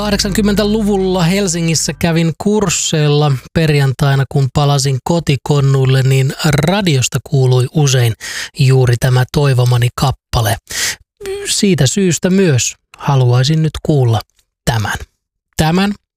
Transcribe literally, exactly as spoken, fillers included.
kahdeksankymmentäluvulla Helsingissä kävin kursseilla perjantaina, kun palasin kotikonnuille, niin radiosta kuului usein juuri tämä toivomani kappale. Siitä syystä myös haluaisin nyt kuulla tämän. Tämän